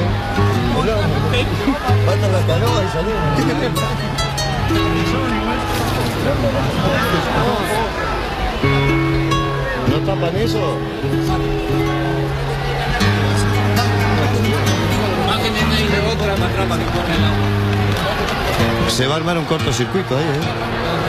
Falta la canoa y salimos. ¿No tapan eso? Se va a armar un cortocircuito ahí, ¿eh?